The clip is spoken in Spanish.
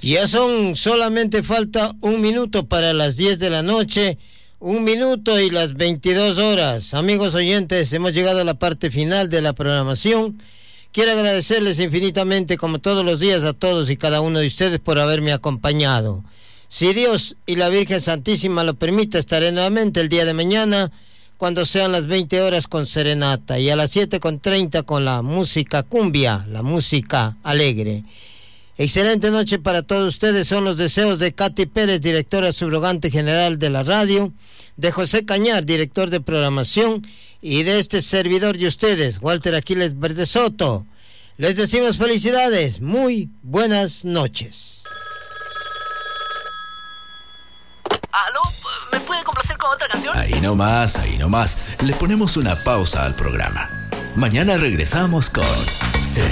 Ya solamente falta 1 minuto para las 10 de la noche, 1 minuto y las 22 horas. Amigos oyentes, hemos llegado a la parte final de la programación. Quiero agradecerles infinitamente, como todos los días, a todos y cada uno de ustedes por haberme acompañado. Si Dios y la Virgen Santísima lo permite, estaré nuevamente el día de mañana, cuando sean las 20 horas con serenata, y a las 7:30 con la música cumbia, la música alegre. Excelente noche para todos ustedes, son los deseos de Katy Pérez, directora subrogante general de la radio, de José Cañar, director de programación, y de este servidor de ustedes, Walter Aquiles Verde Soto. Les decimos felicidades, muy buenas noches. ¿Aló? ¿Me puede complacer con otra canción? Ahí nomás. Le ponemos una pausa al programa. Mañana regresamos con